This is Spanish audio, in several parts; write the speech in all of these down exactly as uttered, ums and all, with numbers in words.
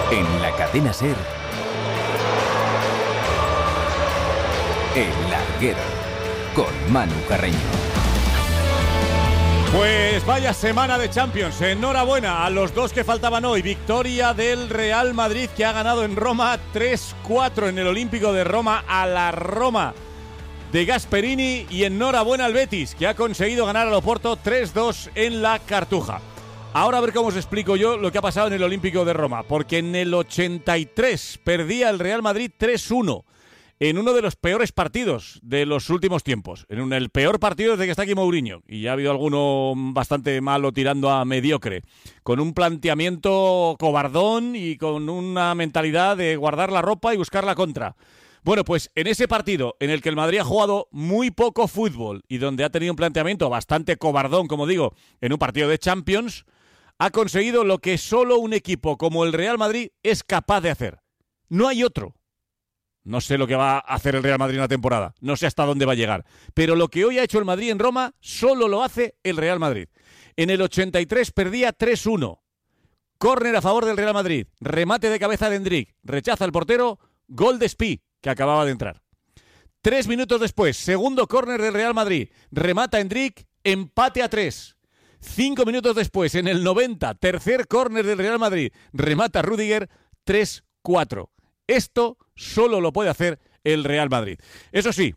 En la cadena SER, El Larguero, con Manu Carreño. Pues vaya semana de Champions. Enhorabuena a los dos que faltaban hoy. Victoria del Real Madrid, que ha ganado en Roma tres cuatro en el Olímpico de Roma a la Roma de Gasperini. Y enhorabuena al Betis, que ha conseguido ganar al Oporto tres dos en la Cartuja. Ahora a ver cómo os explico yo lo que ha pasado en el Olímpico de Roma. Porque en el ochenta y tres perdía el Real Madrid tres uno. En uno de los peores partidos de los últimos tiempos. En un, el peor partido desde que está aquí Mourinho. Y ya ha habido alguno bastante malo tirando a mediocre. Con un planteamiento cobardón y con una mentalidad de guardar la ropa y buscar la contra. Bueno, pues en ese partido en el que el Madrid ha jugado muy poco fútbol y donde ha tenido un planteamiento bastante cobardón, como digo, en un partido de Champions, ha conseguido lo que solo un equipo como el Real Madrid es capaz de hacer. No hay otro. No sé lo que va a hacer el Real Madrid en la temporada. No sé hasta dónde va a llegar. Pero lo que hoy ha hecho el Madrid en Roma, solo lo hace el Real Madrid. En el ochenta y tres perdía tres uno. Córner a favor del Real Madrid. Remate de cabeza de Endrick. Rechaza el portero. Gol de Spi, que acababa de entrar. Tres minutos después, segundo córner del Real Madrid. Remata Endrick. Empate a tres. Cinco minutos después, en el noventa, tercer córner del Real Madrid. Remata Rüdiger. tres cuatro. Esto solo lo puede hacer el Real Madrid. Eso sí,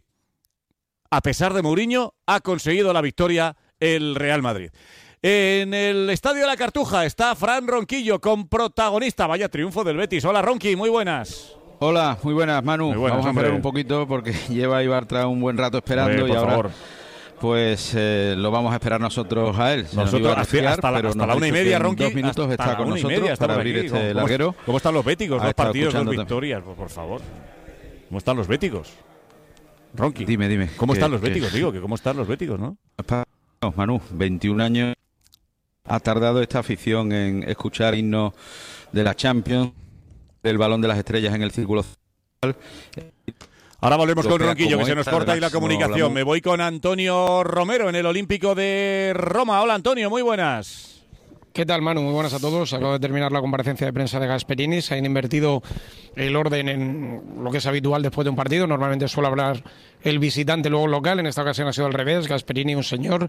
a pesar de Mourinho, ha conseguido la victoria el Real Madrid. En el Estadio de la Cartuja está Fran Ronquillo con protagonista. Vaya triunfo del Betis. Hola, Ronqui, muy buenas. Hola, muy buenas, Manu. Muy buenas, Vamos a hombre. esperar un poquito porque lleva Ibartra un buen rato esperando. Hombre, y por ahora favor. pues eh, lo vamos a esperar nosotros a él. Se nos Nosotros iba a hasta, resfriar, hasta la, pero hasta nos la ha una y dicho que media, en Ronqui. dos minutos hasta está la con una y nosotros media para estamos abrir aquí. este ¿Cómo, larguero. ¿Cómo están los béticos? Ha Dos estado partidos, dos escuchando victorias, por, por favor. ¿Cómo están los béticos? Ronqui. Dime, dime. ¿Cómo que- están los que- béticos? Digo, que ¿cómo están los béticos, no? No, Manu, veintiún años ha tardado esta afición en escuchar himnos de la Champions, del Balón de las Estrellas en el círculo central. Ahora volvemos con Europea Ronquillo, como que se nos esta, corta ahí la relax, no comunicación. hablamos. Me voy con Antonio Romero en el Olímpico de Roma. Hola, Antonio, muy buenas. ¿Qué tal, Manu? Muy buenas a todos. Acabo de terminar la comparecencia de prensa de Gasperini. Se han invertido el orden en lo que es habitual después de un partido. Normalmente suele hablar el visitante, luego el local. En esta ocasión ha sido al revés. Gasperini, un señor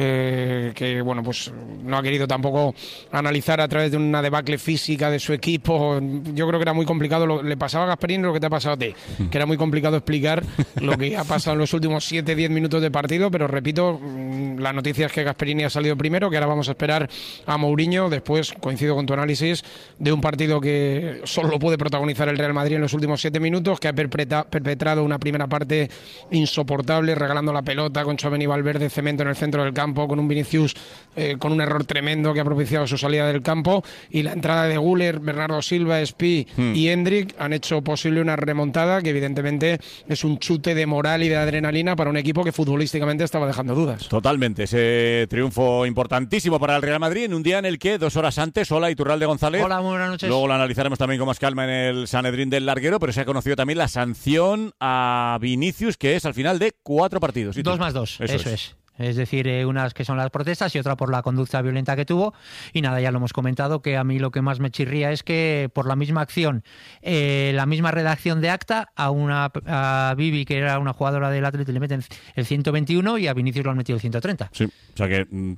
eh, que, bueno, pues no ha querido tampoco analizar a través de una debacle física de su equipo. Yo creo que era muy complicado. Lo, le pasaba a Gasperini lo que te ha pasado a ti, que era muy complicado explicar lo que ha pasado en los últimos siete diez minutos de partido. Pero repito, la noticia es que Gasperini ha salido primero, que ahora vamos a esperar a Mourinho. Después, coincido con tu análisis, de un partido que solo lo puede protagonizar el Real Madrid en los últimos siete minutos, que ha perpetra- perpetrado una primera parte insoportable, regalando la pelota con Tchouaméni y Valverde, cemento en el centro del campo, con un Vinicius eh, con un error tremendo que ha propiciado su salida del campo, y la entrada de Güler, Bernardo Silva, Spi Hmm. y Endrick han hecho posible una remontada que evidentemente es un chute de moral y de adrenalina para un equipo que futbolísticamente estaba dejando dudas. Totalmente, ese triunfo importantísimo para el Real Madrid en un día en el que dos horas antes, hola, Iturralde González. Hola, muy buenas noches. Luego lo analizaremos también con más calma en el Sanedrín del Larguero, pero se ha conocido también la sanción a Vinicius, que es al final de cuatro partidos. ¿Y tú? Dos más dos, Eso eso, es. es. Es decir, eh, unas que son las protestas y otra por la conducta violenta que tuvo. Y nada, ya lo hemos comentado, que a mí lo que más me chirría es que por la misma acción, eh, la misma redacción de acta, a una a Bibi, que era una jugadora del Atlético, le meten el ciento veintiuno y a Vinicius lo han metido el ciento treinta. Sí, o sea que mm,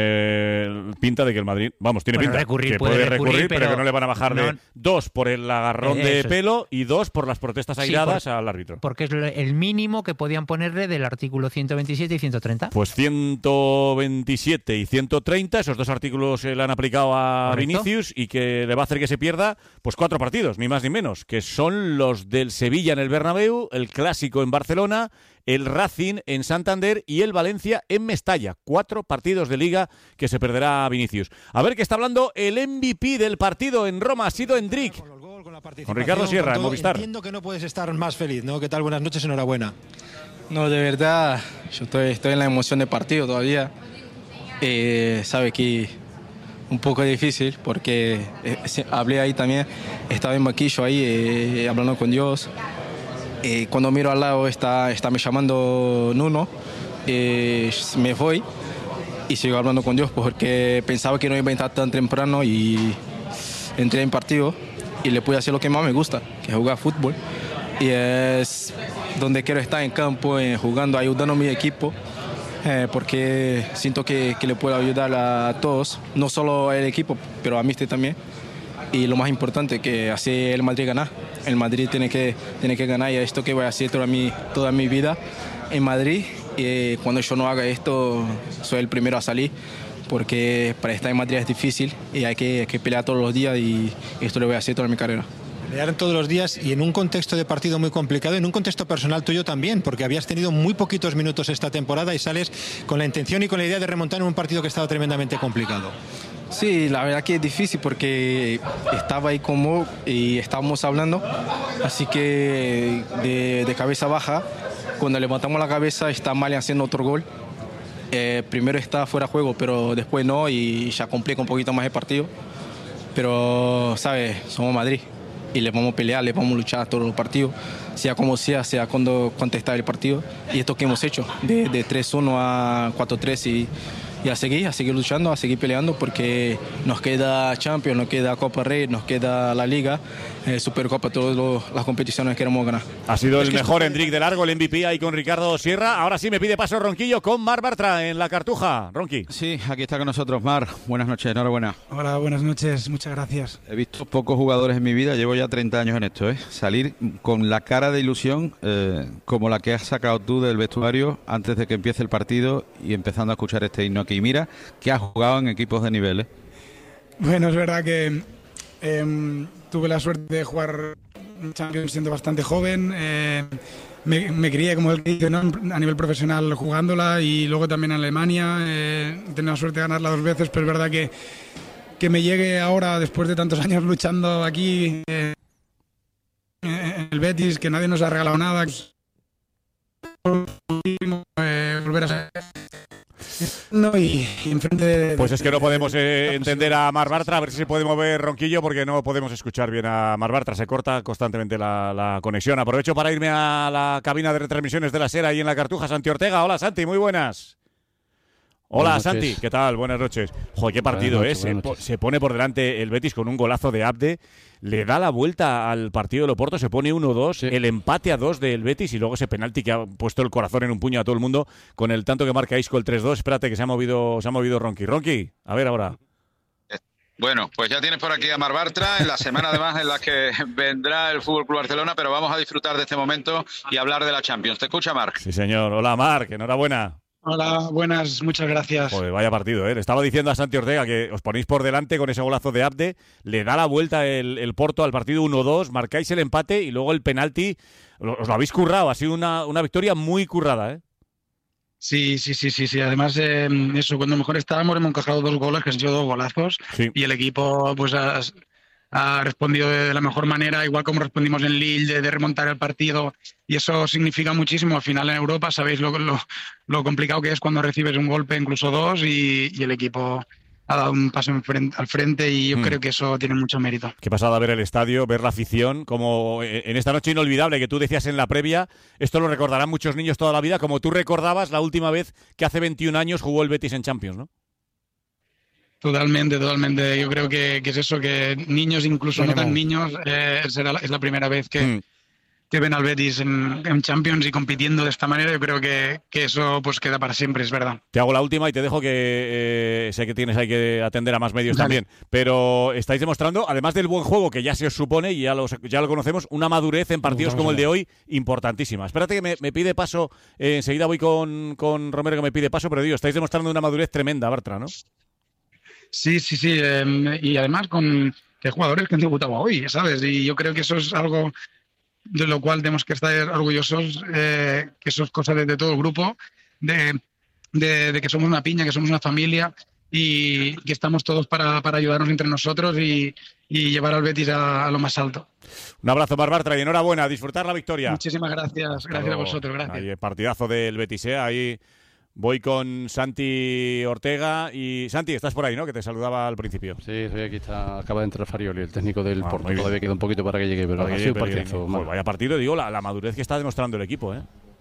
tiene pinta de que el Madrid, vamos, tiene Bueno, pinta recurrir, que puede puede recurrir, recurrir, pero, pero que no le van a bajar de no- dos por el agarrón Eh, de eso es. pelo y dos por las protestas Sí, airadas por- al árbitro. Porque es el mínimo que podían ponerle del artículo ciento veintisiete y ciento treinta. Pues ciento veintisiete y ciento treinta, esos dos artículos eh, le han aplicado a Correcto. Vinicius y que le va a hacer que se pierda pues cuatro partidos, ni más ni menos, que son los del Sevilla en el Bernabéu, el Clásico en Barcelona, el Racing en Santander y el Valencia en Mestalla. Cuatro partidos de Liga que se perderá Vinicius. A ver qué está hablando el M V P del partido en Roma, ha sido Endrick. Con Ricardo Sierra, en todo. Movistar. Entiendo que no puedes estar más feliz, ¿no? ¿Qué tal? Buenas noches, enhorabuena. No, de verdad, yo estoy, estoy en la emoción del partido todavía. Eh, sabe que un poco difícil porque eh, se- hablé ahí también, estaba en banquillo ahí eh, hablando con Dios. Eh, cuando miro al lado está, está me llamando Nuno, eh, me voy y sigo hablando con Dios porque pensaba que no iba a entrar tan temprano y entré en partido. y le puedo hacer lo que más me gusta, que es jugar fútbol. Y es donde quiero estar en campo, eh, jugando, ayudando a mi equipo, eh, porque siento que, que le puedo ayudar a todos, no solo al equipo, pero a mí también. Y lo más importante, que hace el Madrid ganar. El Madrid tiene que, tiene que ganar, y esto que voy a hacer toda mi, toda mi vida en Madrid. Y cuando yo no haga esto, soy el primero a salir, porque para estar en Madrid es difícil y hay que, hay que pelear todos los días, y esto lo voy a hacer toda mi carrera. Pelear todos los días y en un contexto de partido muy complicado, en un contexto personal tuyo también, porque habías tenido muy poquitos minutos esta temporada y sales con la intención y con la idea de remontar en un partido que estaba tremendamente complicado. Sí, la verdad que es difícil porque estaba ahí como y estábamos hablando, así que de, de cabeza baja, cuando levantamos la cabeza está Mali haciendo otro gol. Eh, primero está fuera de juego, pero después no, y ya complica un poquito más el partido. Pero, ¿sabes? Somos Madrid y le vamos a pelear, le vamos a luchar todos los partidos, sea como sea, sea cuando contestar el partido. Y esto que hemos hecho, de, de tres uno a cuatro tres, y, y a seguir, a seguir luchando, a seguir peleando, porque nos queda Champions, nos queda Copa Rey, nos queda la Liga, eh, Supercopa, todas los, las competiciones que queremos ganar. Ha sido el mejor Endrick de largo, el M V P ahí con Ricardo Sierra. Ahora sí me pide paso Ronquillo con Marc Bartra en la Cartuja. Ronqui. Sí, aquí está con nosotros Marc. Buenas noches, enhorabuena. Hola, buenas noches, muchas gracias. He visto pocos jugadores en mi vida, llevo ya treinta años en esto, ¿eh? Salir con la cara de ilusión eh, como la que has sacado tú del vestuario antes de que empiece el partido y empezando a escuchar este himno aquí. Mira que has jugado en equipos de nivel, ¿eh? Bueno, es verdad que eh, tuve la suerte de jugar Champions siendo bastante joven. Eh, me, me crié, como el que dice, ¿no?, a nivel profesional jugándola, y luego también en Alemania. Eh, he tenido la suerte de ganarla dos veces, pero es verdad que, que me llegue ahora, después de tantos años luchando aquí eh, en el Betis, que nadie nos ha regalado nada. Eh, volver a ser... No, y, y enfrente de, Pues es que no podemos eh, entender a Marc Bartra. A ver si se puede mover Ronquillo, porque no podemos escuchar bien a Marc Bartra. Se corta constantemente la, la conexión. Aprovecho para irme a la cabina de retransmisiones de la SER ahí en la Cartuja. Santi Ortega. Hola, Santi, muy buenas. Hola, Santi, ¿qué tal? Buenas noches. Joder, qué partido es. ¿eh? Se, se pone por delante el Betis con un golazo de Abde. Le da la vuelta al partido del Oporto, se pone uno dos, sí. El empate a dos del Betis y luego ese penalti que ha puesto el corazón en un puño a todo el mundo con el tanto que marca Isco, el tres dos. Espérate que se ha movido, se ha movido Ronqui. Ronqui, a ver ahora. Bueno, pues ya tienes por aquí a Marc Bartra, en la semana además en la que vendrá el F C Barcelona, pero vamos a disfrutar de este momento y hablar de la Champions. ¿Te escucha, Marc? Sí, señor. Hola, Marc, enhorabuena. Hola, buenas, muchas gracias. Joder, vaya partido, ¿eh? Le estaba diciendo a Santi Ortega que os ponéis por delante con ese golazo de Abde, le da la vuelta el, el Porto al partido uno dos, marcáis el empate y luego el penalti, os lo habéis currado, ha sido una, una victoria muy currada, ¿eh? Sí, sí, sí, sí, sí. Además, eh, eso, cuando mejor estábamos hemos encajado dos goles, que han sido dos golazos, sí. Y el equipo pues ha, ha respondido de la mejor manera, igual como respondimos en Lille, de, de remontar el partido, y eso significa muchísimo. Al final en Europa sabéis lo, lo, lo complicado que es cuando recibes un golpe, incluso dos, y, y el equipo ha dado un paso en frente, al frente, y yo mm. creo que eso tiene mucho mérito. Qué pasada ver el estadio, ver la afición, como en esta noche inolvidable que tú decías en la previa. Esto lo recordarán muchos niños toda la vida, como tú recordabas la última vez que hace veintiún años jugó el Betis en Champions, ¿no? Totalmente, totalmente. Yo creo que, que es eso, que niños, incluso no tan niños, eh, será la, es la primera vez que, mm. que ven al Betis en, en Champions y compitiendo de esta manera. Yo creo que, que eso pues queda para siempre, es verdad. Te hago la última y te dejo, que eh, sé que tienes hay que atender a más medios Dale. también, pero estáis demostrando, además del buen juego que ya se os supone y ya, los, ya lo conocemos, una madurez en partidos como el de hoy importantísima. Espérate que me, me pide paso, eh, enseguida voy con, con Romero que me pide paso, pero digo, estáis demostrando una madurez tremenda, Bartra, ¿no? Sí, sí, sí, eh, y además con que jugadores que han debutado hoy, ¿sabes? Y yo creo que eso es algo de lo cual tenemos que estar orgullosos, eh, que eso es cosa de, de todo el grupo, de, de, de que somos una piña, que somos una familia y que estamos todos para, para ayudarnos entre nosotros y, y llevar al Betis a, a lo más alto. Un abrazo, Marc Bartra, y enhorabuena, a disfrutar la victoria. Muchísimas gracias, gracias a vosotros, gracias. Ahí, partidazo del Betis, ¿eh? Ahí voy con Santi Ortega. Y Santi, estás por ahí, ¿no? Que te saludaba al principio. Sí, estoy aquí, está, acaba de entrar Farioli, el técnico del ah, Porto. Todavía queda un poquito para que llegue, pero ha sido partidazo. Pues vaya partido, digo, la, la madurez que está demostrando el equipo, ¿eh?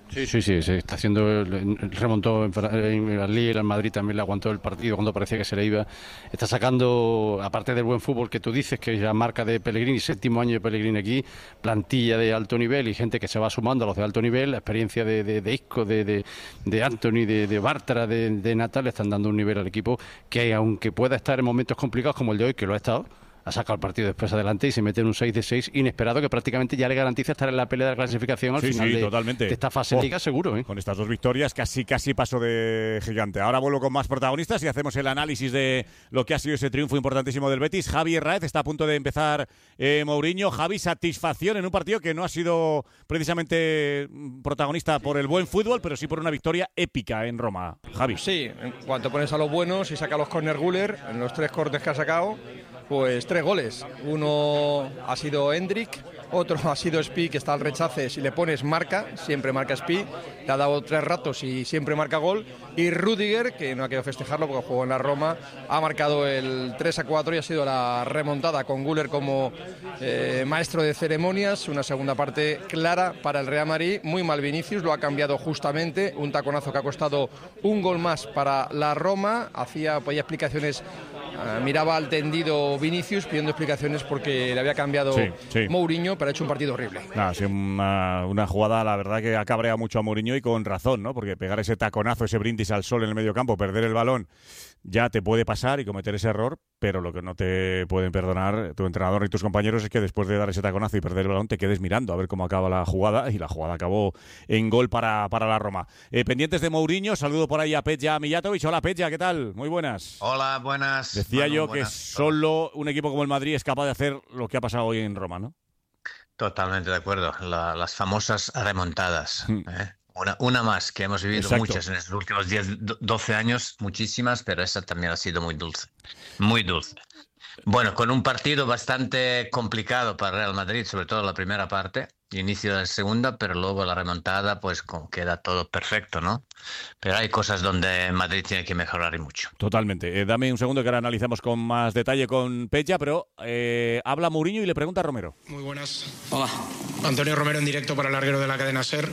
Sí, sí, sí, se está haciendo, remontó en el Lille, el Madrid también le aguantó el partido cuando parecía que se le iba. Está sacando, aparte del buen fútbol que tú dices, que es la marca de Pellegrini, séptimo año de Pellegrini aquí, plantilla de alto nivel y gente que se va sumando a los de alto nivel, la experiencia de, de, de Isco, de, de, de Anthony, de, de Bartra, de, de Natal, le están dando un nivel al equipo que, aunque pueda estar en momentos complicados como el de hoy, que lo ha estado, ha sacado el partido después adelante y se mete en un seis de seis inesperado que prácticamente ya le garantiza estar en la pelea de la clasificación al sí, final sí, de, totalmente. de esta fase oh, liga seguro. ¿eh? Con estas dos victorias casi casi paso de gigante. Ahora vuelvo con más protagonistas y hacemos el análisis de lo que ha sido ese triunfo importantísimo del Betis. Javi Herráez, está a punto de empezar eh, Mourinho. Javi, satisfacción en un partido que no ha sido precisamente protagonista por el buen fútbol, pero sí por una victoria épica en Roma. Javi. Sí, en cuanto pones a los buenos y saca los corner Güler, en los tres cortes que ha sacado, pues tres goles. Uno ha sido Hendrik, otro ha sido Spi, que está al rechace. Si le pones marca, siempre marca Spi. Le ha dado tres ratos y siempre marca gol. Y Rüdiger, que no ha querido festejarlo porque jugó en la Roma, ha marcado el tres a cuatro y ha sido la remontada con Güler como eh, maestro de ceremonias. Una segunda parte clara para el Real Madrid. Muy mal Vinicius, lo ha cambiado justamente. Un taconazo que ha costado un gol más para la Roma. Hacía pues, explicaciones. Uh, miraba al tendido Vinicius pidiendo explicaciones porque le había cambiado sí, sí. Mourinho, pero ha hecho un partido horrible. Ah, sí, una, una jugada, la verdad, que ha cabreado mucho a Mourinho y con razón, ¿no? Porque pegar ese taconazo, ese brindis al sol en el medio campo, perder el balón, ya te puede pasar y cometer ese error, pero lo que no te pueden perdonar tu entrenador y tus compañeros es que después de dar ese taconazo y perder el balón te quedes mirando a ver cómo acaba la jugada, y la jugada acabó en gol para, para la Roma. Eh, pendientes de Mourinho, saludo por ahí a Petja Mijatovic. Hola Petja, ¿qué tal? Muy buenas. Hola, buenas. Decía Manu, yo buenas. que solo un equipo como el Madrid es capaz de hacer lo que ha pasado hoy en Roma, ¿no? Totalmente de acuerdo. La, las famosas remontadas. Mm. ¿eh? Una, una más, que hemos vivido Exacto. muchas en estos últimos diez, doce años, muchísimas, pero esa también ha sido muy dulce. Muy dulce. Bueno, con un partido bastante complicado para Real Madrid, sobre todo la primera parte, inicio de la segunda, pero luego la remontada, pues con, queda todo perfecto, ¿no? Pero hay cosas donde Madrid tiene que mejorar y mucho. Totalmente. Eh, dame un segundo que ahora analizamos con más detalle con Petja, pero eh, habla Mourinho y le pregunta a Romero. Muy buenas. Hola. Antonio Romero en directo para el larguero de la cadena SER.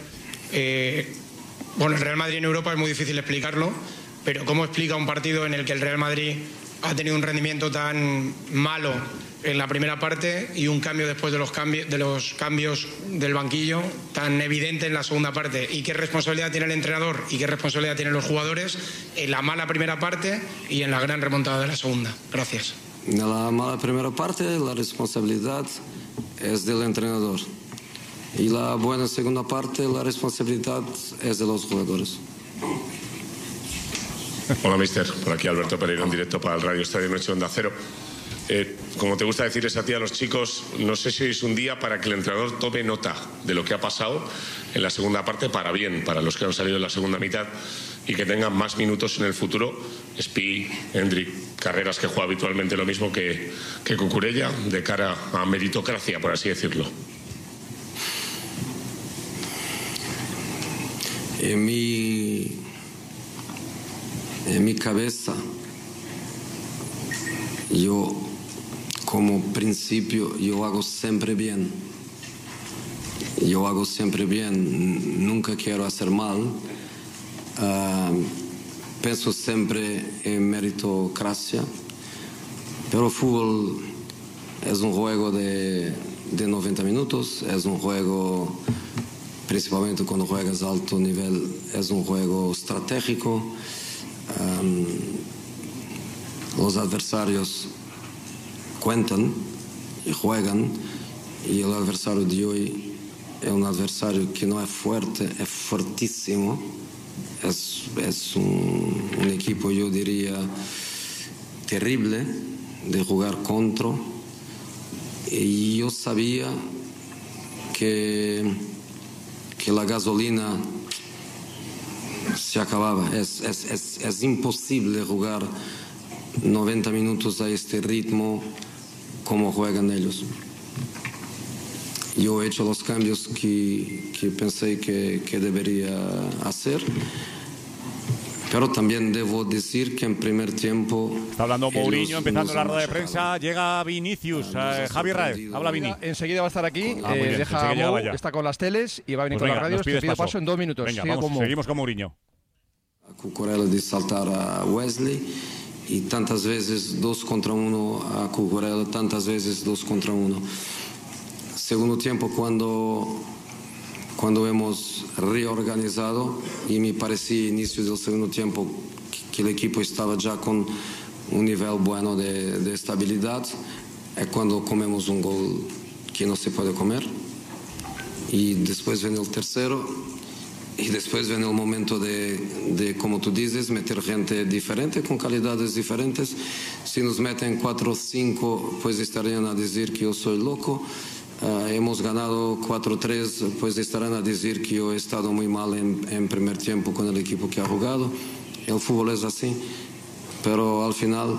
Eh, bueno, el Real Madrid en Europa es muy difícil explicarlo, pero ¿cómo explica un partido en el que el Real Madrid ha tenido un rendimiento tan malo en la primera parte y un cambio después de los cambios, de los cambios del banquillo tan evidente en la segunda parte? ¿Y qué responsabilidad tiene el entrenador y qué responsabilidad tienen los jugadores en la mala primera parte y en la gran remontada de la segunda? Gracias. En la mala primera parte la responsabilidad es del entrenador y la buena segunda parte la responsabilidad es de los jugadores. Hola, mister. Por aquí Alberto Pereiro en directo para el Radio Estadio Noche Onda Cero. Eh, como te gusta decirles a ti a los chicos, no sé si es un día para que el entrenador tome nota de lo que ha pasado en la segunda parte, para bien, para los que han salido en la segunda mitad, y que tengan más minutos en el futuro. Spi, Hendrik, Carreras, que juega habitualmente lo mismo que, que Cucurella, de cara a meritocracia, por así decirlo. En mi, en mi cabeza, yo como principio, yo hago siempre bien. Yo hago siempre bien, nunca quiero hacer mal. Uh, pienso siempre en meritocracia, pero el fútbol es un juego de, de noventa minutos, es un juego, principalmente cuando juegas a alto nivel, es un juego estratégico. Um, los adversarios cuentan y juegan, y el adversario de hoy es un adversario que no es fuerte, es fortísimo. Es, es un, un equipo, yo diría, terrible de jugar contra. Y yo sabía que, que la gasolina se acababa. Es, es, es, es imposible jugar noventa minutos a este ritmo como juegan ellos. Yo he hecho los cambios que, que pensé que, que debería hacer. Pero también debo decir que en primer tiempo... Está hablando Mourinho, empezando la rueda de prensa. Llega Vinicius. Eh, Javier Raez, habla Vini. Enseguida va a estar aquí. Ah, eh, deja a Mou, está con las teles y va a venir pues con venga, las radios. Te pido paso. paso en dos minutos. Venga, vamos, con seguimos con Mourinho. A Cucurella de saltar a Wesley y tantas veces dos contra uno a Cucurella, tantas veces dos contra uno. Segundo tiempo, cuando... Cuando hemos reorganizado y me parecía inicio del segundo tiempo que el equipo estaba ya con un nivel bueno de, de estabilidad, es cuando comemos un gol que no se puede comer. Y después viene el tercero y después viene el momento de, de, como tú dices, meter gente diferente, con calidades diferentes. Si nos meten cuatro o cinco, pues estarían a decir que yo soy loco. Uh, hemos ganado cuatro tres, pues estarán a decir que yo he estado muy mal en, en primer tiempo con el equipo que ha jugado. El fútbol es así, pero al final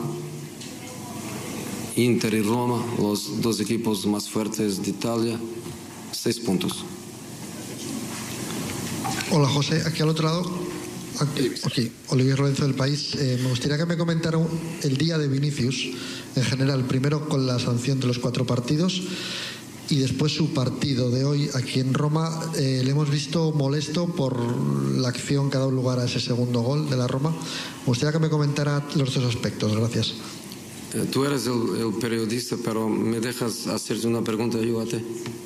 Inter y Roma, los dos equipos más fuertes de Italia, seis puntos. Hola José, aquí al otro lado, aquí, aquí Olivier Lorenzo del País. Eh, me gustaría que me comentara el día de Vinicius en general, primero con la sanción de los cuatro partidos. Y después su partido de hoy aquí en Roma, eh, le hemos visto molesto por la acción que ha dado lugar a ese segundo gol de la Roma. Me gustaría que me comentara los dos aspectos. Gracias. Eh, tú eres el, el periodista, pero me dejas hacerte una pregunta, ayúdate.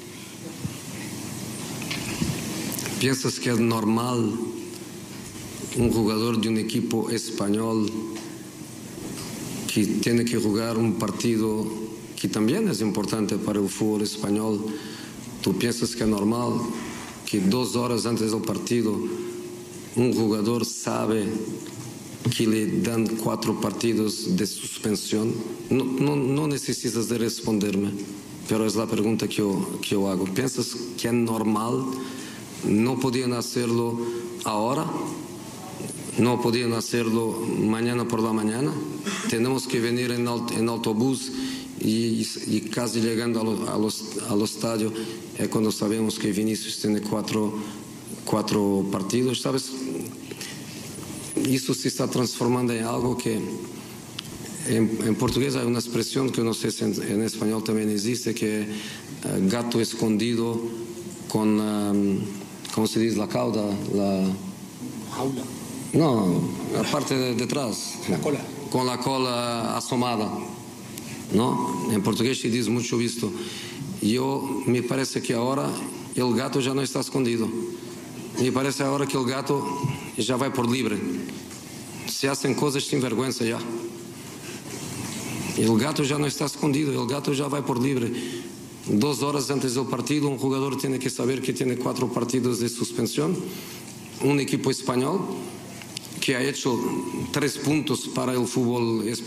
¿Piensas que es normal un jugador de un equipo español que tiene que jugar un partido que también es importante para el fútbol español? ¿Tú piensas que es normal que dos horas antes del partido un jugador sabe que le dan cuatro partidos de suspensión? No, no, no necesitas de responderme, pero es la pregunta que yo, que yo hago. ¿Piensas que es normal? ¿No podían hacerlo ahora? ¿No podían hacerlo mañana por la mañana? Tenemos que venir en, aut en autobús y, y casi llegando a lo, a los, al estadio es cuando sabemos que Vinicius tiene cuatro, cuatro partidos, ¿sabes? Eso se está transformando en algo que en, en portugués hay una expresión que no sé si en, en español también existe, que es uh, gato escondido con, um, ¿cómo se dice? La cauda, la... jaula. No, la parte de detrás. La cola. Con la cola asomada. ¿No? En portugués se dice mucho esto. Yo, me parece que ahora el gato ya no está escondido. Me parece ahora que el gato ya va por libre. Se hacen cosas sin vergüenza ya. El gato ya no está escondido, el gato ya va por libre. Dos horas antes del partido, un jugador tiene que saber que tiene cuatro partidos de suspensión. Un equipo español que ha hecho tres puntos para el fútbol español.